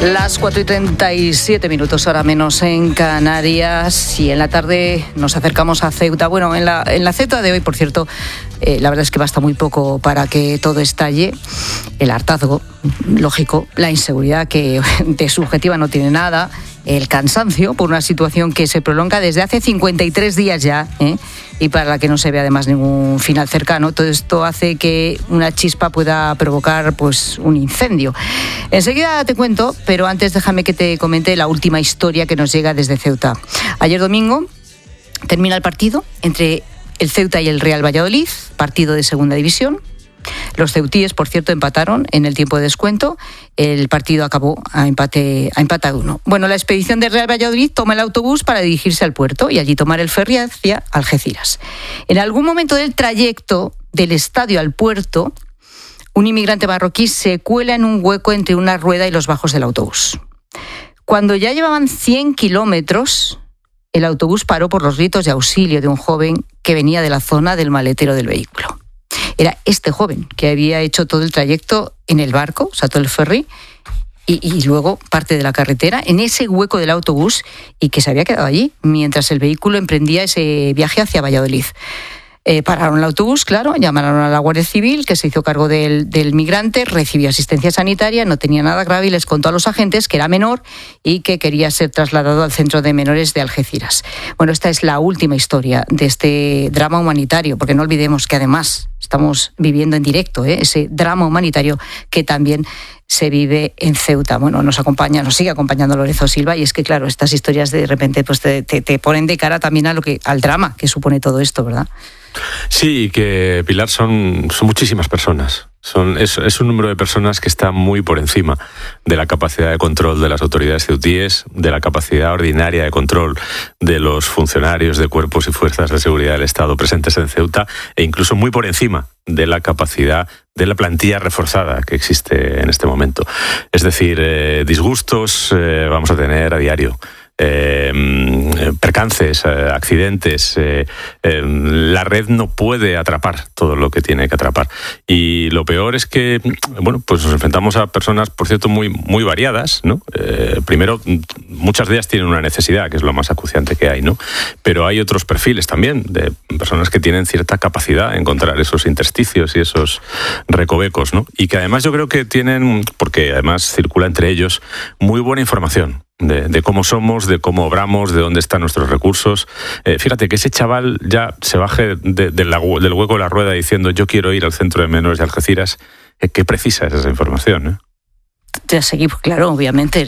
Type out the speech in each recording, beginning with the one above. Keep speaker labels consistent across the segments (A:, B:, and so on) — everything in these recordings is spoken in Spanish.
A: Las 4:37, hora menos en Canarias, y en la tarde nos acercamos a Ceuta. Bueno, en la Ceuta de hoy, por cierto, la verdad es que basta muy poco para que todo estalle. El hartazgo, lógico, la inseguridad, que de subjetiva no tiene nada, el cansancio por una situación que se prolonga desde hace 53 días ya, y para la que no se ve además ningún final cercano. Todo esto hace que una chispa pueda provocar pues un incendio. Enseguida te cuento, pero antes déjame que te comente la última historia que nos llega desde Ceuta. Ayer domingo termina el partido entre el Ceuta y el Real Valladolid, partido de segunda división. Los ceutíes, por cierto, empataron en el tiempo de descuento. El partido acabó a empate a 1. Bueno, la expedición del Real Valladolid toma el autobús para dirigirse al puerto y allí tomar el ferry hacia Algeciras. En algún momento del trayecto del estadio al puerto, un inmigrante marroquí se cuela en un hueco entre una rueda y los bajos del autobús. Cuando ya llevaban 100 kilómetros, el autobús paró por los gritos de auxilio de un joven que venía de la zona del maletero del vehículo. Era este joven que había hecho todo el trayecto en el barco, o sea, todo el ferry, y luego parte de la carretera, en ese hueco del autobús, y que se había quedado allí mientras el vehículo emprendía ese viaje hacia Valladolid. Pararon el autobús, claro, llamaron a la Guardia Civil, que se hizo cargo del migrante, recibió asistencia sanitaria, no tenía nada grave y les contó a los agentes que era menor y que quería ser trasladado al centro de menores de Algeciras. Bueno, esta es la última historia de este drama humanitario, porque no olvidemos que además estamos viviendo en directo ese drama humanitario que también se vive en Ceuta. Bueno, nos sigue acompañando Lorenzo Silva, y es que claro, estas historias de repente pues te ponen de cara también al drama que supone todo esto, ¿verdad?
B: Sí, que Pilar son muchísimas personas. Es un número de personas que está muy por encima de la capacidad de control de las autoridades ceutíes, de la capacidad ordinaria de control de los funcionarios de cuerpos y fuerzas de seguridad del Estado presentes en Ceuta, e incluso muy por encima de la capacidad de la plantilla reforzada que existe en este momento. Es decir, disgustos vamos a tener a diario. Percances, accidentes, la red no puede atrapar todo lo que tiene que atrapar, y lo peor es que pues nos enfrentamos a personas, por cierto, muy, muy variadas, ¿no? Primero, muchas de ellas tienen una necesidad, que es lo más acuciante que hay, ¿no? Pero hay otros perfiles también de personas que tienen cierta capacidad de encontrar esos intersticios y esos recovecos, ¿no? Y que además yo creo que tienen, porque además circula entre ellos, muy buena información de cómo somos, de cómo obramos, de dónde están nuestros recursos. Fíjate que ese chaval ya se baje del hueco de la rueda diciendo yo quiero ir al centro de menores de Algeciras. ¿Qué precisa es esa información?
A: Ya seguimos, claro, obviamente.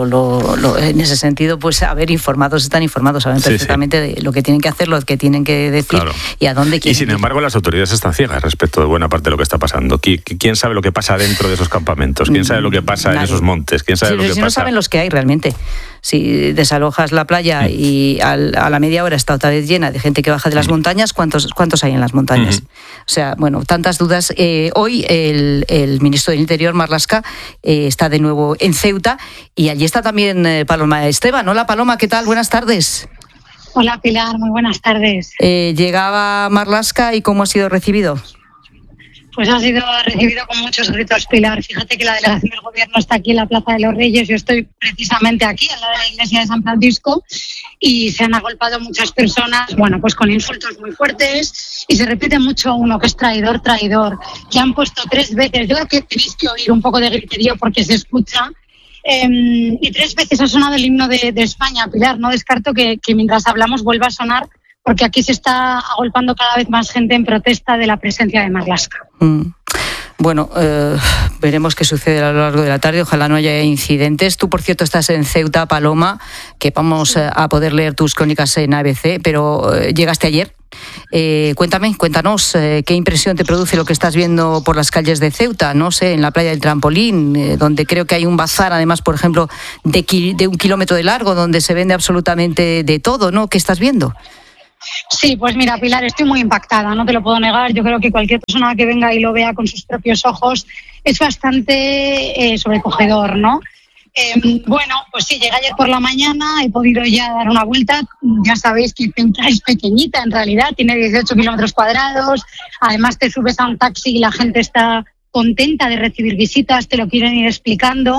A: En ese sentido, pues están informados, saben perfectamente de lo que tienen que hacer, lo que tienen que decir, claro, y a dónde quieren ir. Y sin
B: embargo, las autoridades están ciegas respecto de buena parte de lo que está pasando. ¿Quién sabe lo que pasa dentro de esos campamentos? ¿Quién sabe lo que pasa en esos montes? ¿Quién sabe lo que pasa?
A: No saben los que hay realmente. Si desalojas la playa y a la media hora está otra vez llena de gente que baja de las montañas, ¿cuántos hay en las montañas? O sea, bueno, tantas dudas. Hoy el ministro del Interior, Marlaska, está de nuevo en Ceuta, y allí está también Paloma Esteban. Hola, Paloma, ¿qué tal? Buenas tardes.
C: Hola, Pilar, muy buenas tardes.
A: Llegaba Marlaska, ¿y cómo ha sido recibido?
C: Pues ha sido recibido con muchos gritos, Pilar. Fíjate que la delegación del gobierno está aquí en la Plaza de los Reyes. Yo estoy precisamente aquí, al lado de la iglesia de San Francisco, y se han agolpado muchas personas, pues con insultos muy fuertes, y se repite mucho uno que es traidor, traidor, que han puesto 3 veces. Yo creo que tenéis que oír un poco de griterío porque se escucha. Y 3 veces ha sonado el himno de España, Pilar. No descarto que mientras hablamos vuelva a sonar, porque aquí se está agolpando cada vez más gente en protesta de la presencia de Marlaska.
A: Bueno, veremos qué sucede a lo largo de la tarde. Ojalá no haya incidentes. Tú, por cierto, estás en Ceuta, Paloma, que vamos a poder leer tus crónicas en ABC, pero llegaste ayer. Cuéntanos qué impresión te produce lo que estás viendo por las calles de Ceuta, no sé, en la playa del Trampolín, donde creo que hay un bazar, además, por ejemplo, de 1 kilómetro de largo, donde se vende absolutamente de todo, ¿no? ¿Qué estás viendo?
C: Sí, pues mira, Pilar, estoy muy impactada, no te lo puedo negar. Yo creo que cualquier persona que venga y lo vea con sus propios ojos es bastante sobrecogedor, ¿no? Pues sí, llegué ayer por la mañana, he podido ya dar una vuelta. Ya sabéis que Ceuta es pequeñita en realidad, tiene 18 kilómetros cuadrados. Además te subes a un taxi y la gente está contenta de recibir visitas, te lo quieren ir explicando.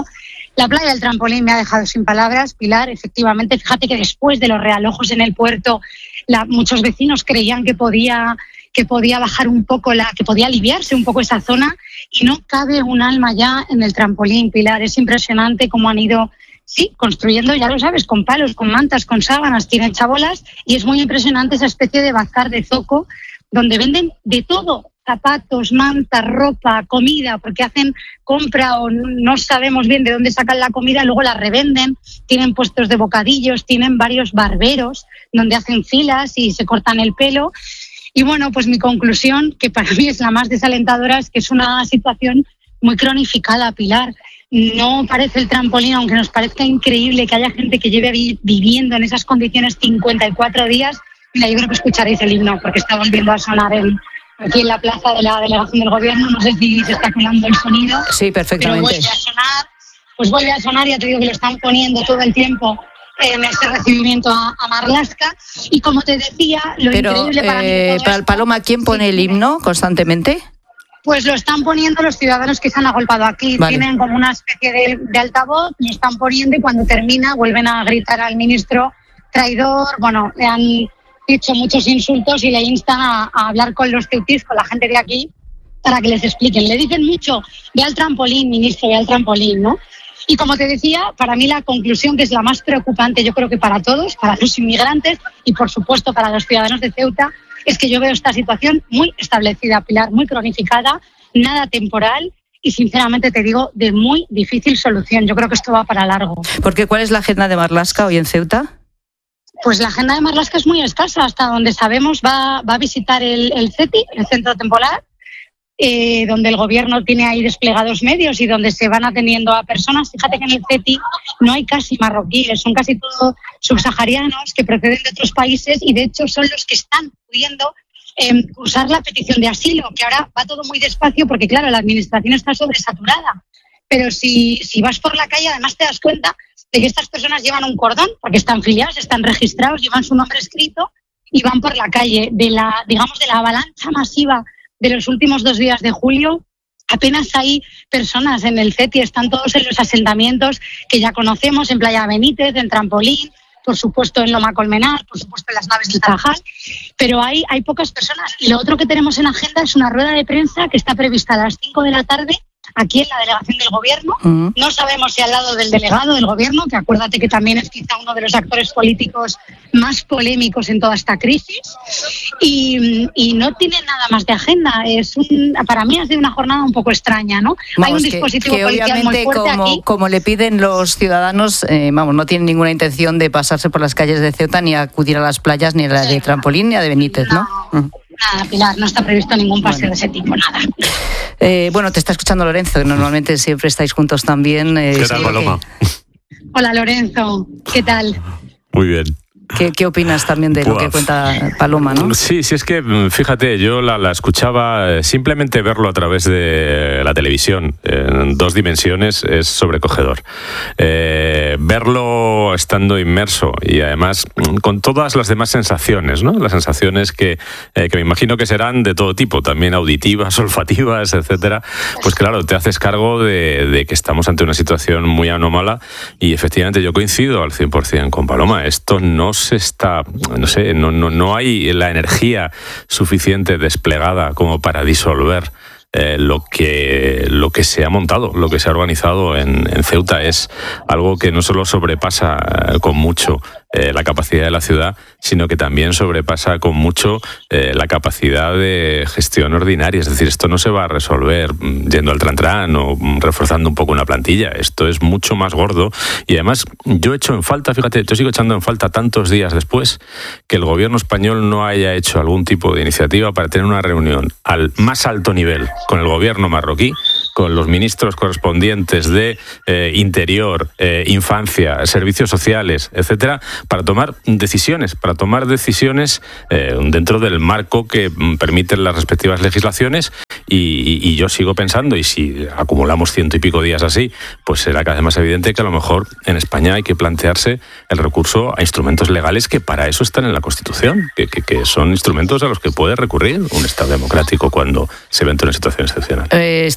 C: La playa del Trampolín me ha dejado sin palabras, Pilar. Efectivamente, fíjate que después de los realojos en el puerto, muchos vecinos creían que podía bajar un poco, que podía aliviarse un poco esa zona, y no cabe un alma ya en el Trampolín, Pilar. Es impresionante cómo han ido, sí, construyendo, ya lo sabes, con palos, con mantas, con sábanas, tienen chabolas, y es muy impresionante esa especie de bazar de zoco donde venden de todo. Zapatos, mantas, ropa, comida, porque hacen compra o no sabemos bien de dónde sacan la comida, luego la revenden. Tienen puestos de bocadillos, tienen varios barberos donde hacen filas y se cortan el pelo. Y bueno, pues mi conclusión, que para mí es la más desalentadora, es que es una situación muy cronificada, Pilar. No parece el Trampolín, aunque nos parezca increíble que haya gente que lleve viviendo en esas condiciones 54 días. Mira, yo creo que escucharéis el himno, porque está volviendo a sonar aquí en la plaza de la delegación del gobierno. No sé si se está colando el sonido.
A: Sí, perfectamente.
C: Pero vuelve a sonar, ya te digo que lo están poniendo todo el tiempo en este recibimiento a Marlaska. Y como te decía, increíble para mí...
A: Paloma, ¿quién pone el himno constantemente?
C: Pues lo están poniendo los ciudadanos que se han agolpado aquí. Vale. Tienen como una especie de altavoz, lo están poniendo y cuando termina vuelven a gritar al ministro traidor. Bueno, le han dicho muchos insultos y le instan a hablar con los ceutíes, con la gente de aquí, para que les expliquen. Le dicen mucho, ve al Trampolín, ministro, ve al Trampolín, ¿no? Y como te decía, para mí la conclusión, que es la más preocupante, yo creo que para todos, para los inmigrantes y por supuesto para los ciudadanos de Ceuta, es que yo veo esta situación muy establecida, Pilar, muy cronificada, nada temporal y sinceramente te digo, de muy difícil solución. Yo creo que esto va para largo.
A: Porque ¿cuál es la agenda de Marlaska hoy en Ceuta?
C: Pues la agenda de Marlaska es muy escasa. Hasta donde sabemos va a visitar el CETI, el Centro Temporal, donde el gobierno tiene ahí desplegados medios y donde se van atendiendo a personas. Fíjate que en el CETI no hay casi marroquíes, son casi todos subsaharianos que proceden de otros países y de hecho son los que están pudiendo cursar la petición de asilo, que ahora va todo muy despacio porque claro, la administración está sobresaturada. Pero si vas por la calle además te das cuenta de que estas personas llevan un cordón porque están filiados, están registrados, llevan su nombre escrito y van por la calle. De la avalancha masiva de los últimos 2 días de julio, apenas hay personas en el CETI, están todos en los asentamientos que ya conocemos, en Playa Benítez, en Trampolín, por supuesto en Loma Colmenar, por supuesto en las naves del Tarajal, pero hay pocas personas. Y lo otro que tenemos en agenda es una rueda de prensa que está prevista a las 5 de la tarde aquí en la delegación del gobierno. No sabemos si al lado del delegado del gobierno, que acuérdate que también es quizá uno de los actores políticos más polémicos en toda esta crisis, y no tiene nada más de agenda. Para mí ha sido una jornada un poco extraña, ¿no?
A: Vamos,
C: hay un dispositivo
A: que
C: policial muy fuerte aquí.
A: Como le piden los ciudadanos, no tienen ninguna intención de pasarse por las calles de Ceuta, ni acudir a las playas, ni a la de Trampolín, ni a de Benítez, ¿no?
C: Nada, Pilar, no está previsto ningún paseo de ese tipo, nada.
A: Te está escuchando Lorenzo, que normalmente siempre estáis juntos también.
B: ¿Qué tal, Paloma?
C: Hola, Lorenzo, ¿qué tal?
B: Muy bien.
A: ¿Qué opinas también de lo que cuenta Paloma, no?
B: Sí, es que, fíjate, yo la escuchaba, simplemente verlo a través de la televisión, en 2 dimensiones, es sobrecogedor. Verlo estando inmerso y además con todas las demás sensaciones, ¿no? Las sensaciones que me imagino que serán de todo tipo, también auditivas, olfativas, etcétera. Pues claro, te haces cargo de que estamos ante una situación muy anómala y efectivamente yo coincido al 100% con Paloma. Esto no hay la energía suficiente desplegada como para disolver lo que se ha montado, lo que se ha organizado en Ceuta. Es algo que no solo sobrepasa con mucho la capacidad de la ciudad, sino que también sobrepasa con mucho la capacidad de gestión ordinaria. Es decir, esto no se va a resolver yendo al tran-tran o reforzando un poco una plantilla. Esto es mucho más gordo y además yo sigo echando en falta tantos días después que el gobierno español no haya hecho algún tipo de iniciativa para tener una reunión al más alto nivel con el gobierno marroquí, con los ministros correspondientes de Interior, Infancia, Servicios Sociales, etcétera, para tomar decisiones dentro del marco que permiten las respectivas legislaciones. Y yo sigo pensando, y si acumulamos 100 y pico días así, pues será cada vez más evidente que a lo mejor en España hay que plantearse el recurso a instrumentos legales que para eso están en la Constitución, que son instrumentos a los que puede recurrir un Estado democrático cuando se ve ante una situación excepcional.
A: Estamos escuchando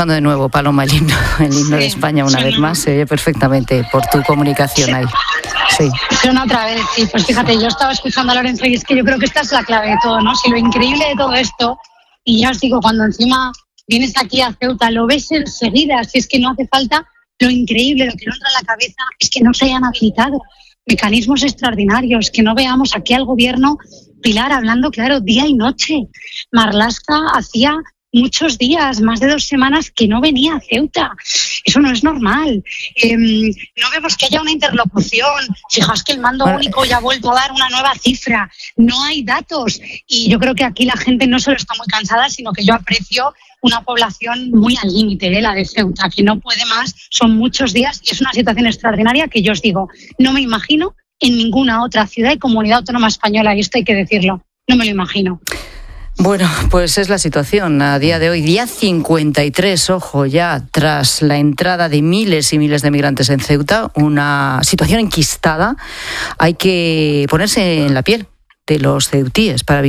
A: escuchando de nuevo, Paloma, el himno de España una vez más. Se oye perfectamente por tu comunicación ahí. Sí.
C: Suena otra vez, sí. Pues fíjate, yo estaba escuchando a Lorenzo y es que yo creo que esta es la clave de todo, ¿no? Si lo increíble de todo esto, y ya os digo, cuando encima vienes aquí a Ceuta, lo ves enseguida, si es que no hace falta, lo increíble, lo que no entra en la cabeza es que no se hayan habilitado mecanismos extraordinarios, que no veamos aquí al gobierno, Pilar, hablando claro, día y noche. Marlaska hacía muchos días, más de 2 semanas, que no venía a Ceuta. Eso no es normal. No vemos que haya una interlocución. Fijaos que el mando único ya ha vuelto a dar una nueva cifra. No hay datos. Y yo creo que aquí la gente no solo está muy cansada, sino que yo aprecio una población muy al límite, la de Ceuta, que no puede más. Son muchos días y es una situación extraordinaria que yo os digo, no me imagino en ninguna otra ciudad y comunidad autónoma española, y esto hay que decirlo. No me lo imagino.
A: Bueno, pues es la situación a día de hoy, día 53, ojo, ya tras la entrada de miles y miles de migrantes en Ceuta, una situación enquistada. Hay que ponerse en la piel de los ceutíes para